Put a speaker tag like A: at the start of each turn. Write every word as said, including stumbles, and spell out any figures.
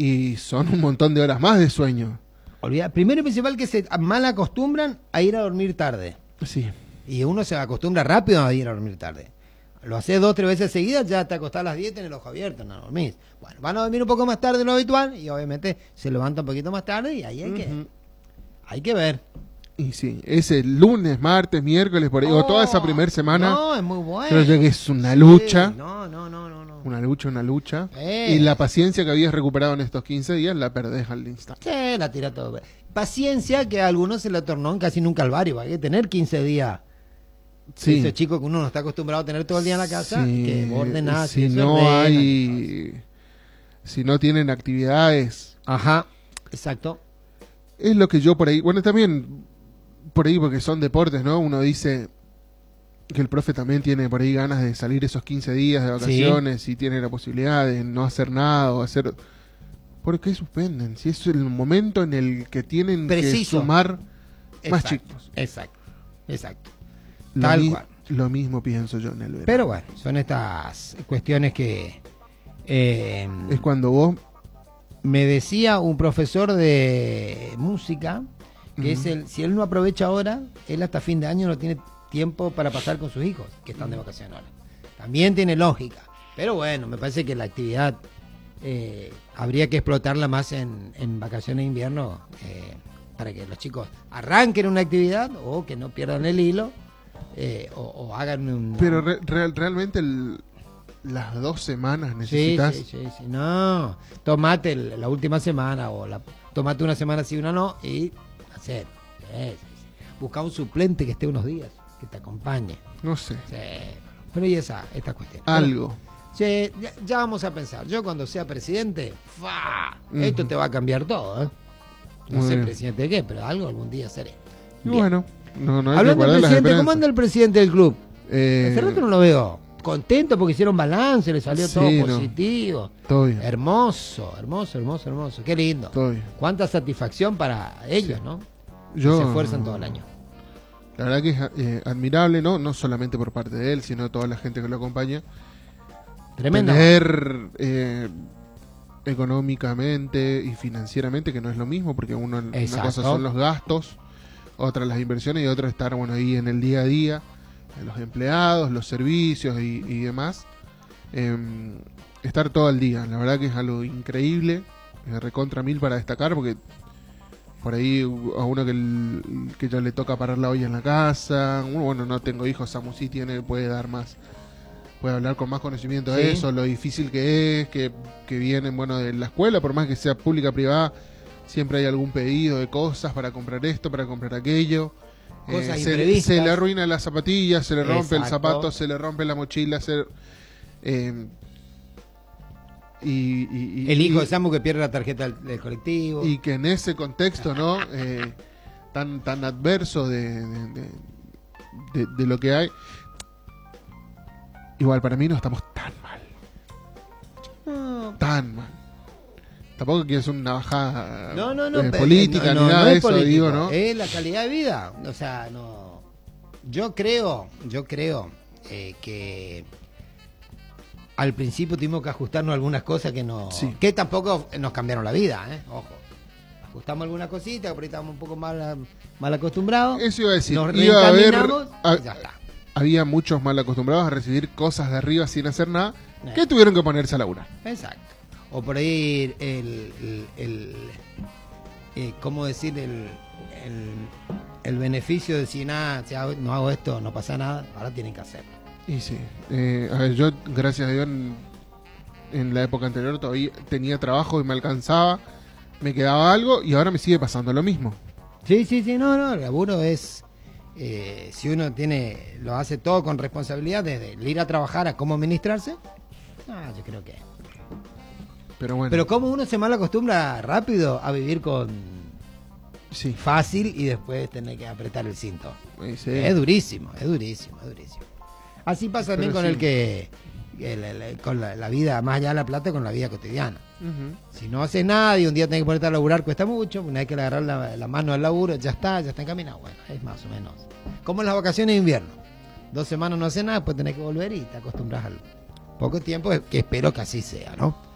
A: Y son un montón de horas más de sueño.
B: Olvida, primero y principal que se mal acostumbran a ir a dormir tarde.
A: Sí.
B: Y uno se acostumbra rápido a ir a dormir tarde. Lo haces dos, tres veces seguidas, ya te acostás a las diez en el ojo abierto, no dormís. Bueno, van a dormir un poco más tarde de lo habitual y obviamente se levanta un poquito más tarde y ahí hay, uh-huh. que, hay que ver.
A: Y sí, es el lunes, martes, miércoles, por ahí, oh, o toda esa primera semana.
B: No, es muy bueno.
A: Creo que es una lucha.
B: Sí, no, no, no, no, no.
A: Una lucha, una lucha.
B: Eh.
A: Y la paciencia que habías recuperado en estos quince días la perdés al instante.
B: Sí, la tira todo. Paciencia que a algunos se le tornó en casi un calvario. Hay que tener quince días. Sí. Esos chicos que uno no está acostumbrado a tener todo el día en la casa, sí, que ordenar,
A: si no ordena, hay, si no tienen actividades.
B: Ajá, exacto.
A: Es lo que yo por ahí, bueno, también por ahí porque son deportes, ¿no? Uno dice que el profe también tiene por ahí ganas de salir esos quince días de vacaciones, sí. Y tiene la posibilidad de no hacer nada o hacer... ¿Por qué suspenden? Si es el momento en el que tienen Preciso. que sumar
B: exacto,
A: más chicos.
B: Exacto, exacto.
A: Lo
B: Tal
A: mi-
B: cual.
A: Lo mismo pienso yo en el verano.
B: Pero bueno, son estas cuestiones que... Eh,
A: es cuando vos...
B: Me decía un profesor de música que uh-huh. es el, si él no aprovecha ahora, él hasta fin de año no tiene tiempo para pasar con sus hijos, que están de vacaciones ahora. También tiene lógica. Pero bueno, me parece que la actividad eh, habría que explotarla más en, en vacaciones de invierno eh, para que los chicos arranquen una actividad o que no pierdan el hilo. Eh, o, o hagan un...
A: Pero re, real, realmente el, las dos semanas necesitas...
B: Sí, sí, sí, sí. No, tomate el, la última semana o la, tomate una semana sí, una no y hacer. Sí, sí, sí. Busca un suplente que esté unos días, que te acompañe.
A: No sé.
B: Sí, pero y esa, esta cuestión.
A: Algo.
B: Bueno, sí, ya, ya vamos a pensar. Yo cuando sea presidente, ¡fa! Uh-huh. Esto te va a cambiar todo, ¿eh? No Muy sé bien. Presidente de qué, pero algo algún día seré.
A: Y bueno... No, no
B: hablando del presidente, ¿cómo anda el presidente del club? Eh, Hace rato no lo veo. Contento porque hicieron balance, le salió sí, todo no. positivo.
A: Todo bien.
B: Hermoso, hermoso, hermoso, hermoso. Qué lindo.
A: Todo bien.
B: Cuánta satisfacción para ellos, sí. ¿no?
A: Yo,
B: que se esfuerzan todo el año.
A: La verdad que es eh, admirable, ¿no? No solamente por parte de él, sino de toda la gente que lo acompaña.
B: Tremendo.
A: Tener eh, económicamente y financieramente, que no es lo mismo, porque uno, una cosa son los gastos, otra las inversiones y otra estar bueno ahí en el día a día, los empleados, los servicios y, y demás. Eh, estar todo el día, la verdad que es algo increíble, eh, recontra mil para destacar, porque por ahí a uno que, el, que ya le toca parar la olla en la casa, uno, bueno, no tengo hijos, Samu sí tiene, puede dar más, puede hablar con más conocimiento de sí. eso, lo difícil que es, que, que vienen, bueno, de la escuela, por más que sea pública o privada, siempre hay algún pedido de cosas para comprar esto, para comprar aquello.
B: Cosas
A: eh,
B: imprevistas.
A: Se, se le arruina la zapatilla, se le rompe
B: Exacto.
A: el zapato, se le rompe la mochila. Se, eh, y, y, y,
B: el hijo
A: y,
B: de Samu que pierde la tarjeta del, del colectivo.
A: Y que en ese contexto, ¿no? Eh, tan, tan adverso de, de, de, de, de lo que hay. Igual para mí no estamos tan mal.
B: No.
A: Tan mal. Tampoco quiero ser una bajada
B: no, no, no,
A: eh, política
B: no, no,
A: ni nada
B: no
A: de
B: es
A: eso,
B: político,
A: digo, ¿no?
B: Es la calidad de vida. O sea, no. Yo creo, yo creo eh, que al principio tuvimos que ajustarnos a algunas cosas que no,
A: sí.
B: que tampoco nos cambiaron la vida, ¿eh? Ojo. Ajustamos algunas cositas, por ahí estábamos un poco mal, mal acostumbrados.
A: Eso iba a decir.
B: Nos
A: iba a haber,
B: a, ya está.
A: Había muchos mal acostumbrados a recibir cosas de arriba sin hacer nada, eh. que tuvieron que ponerse a laburar.
B: Exacto. O por ahí el, el, el eh, ¿cómo decir? El, el, el beneficio de si nada, si hago, no hago esto, no pasa nada, ahora tienen que hacerlo.
A: Y sí, eh, a ver, yo gracias a Dios en, en la época anterior todavía tenía trabajo y me alcanzaba, me quedaba algo y ahora me sigue pasando lo mismo.
B: Sí, sí, sí, no, no, el laburo es, eh, si uno tiene, lo hace todo con responsabilidad, desde el ir a trabajar a cómo administrarse, ah, yo creo que...
A: Pero bueno.
B: Pero como uno se mal acostumbra rápido a vivir con
A: sí.
B: fácil y después tener que apretar el cinto.
A: Sí.
B: Es durísimo, es durísimo, es durísimo. Así pasa también
A: Pero
B: con
A: sí.
B: el que, el, el, el, con la, la vida, más allá de la plata, con la vida cotidiana. Uh-huh. Si no haces nada y un día tenés que ponerte a laburar, cuesta mucho, una vez que le agarrar la, la mano al laburo, ya está, ya está encaminado. Bueno, es más o menos. Como en las vacaciones de invierno. Dos semanas no haces nada, después tenés que volver y te acostumbras al poco tiempo, que espero que así sea, ¿no?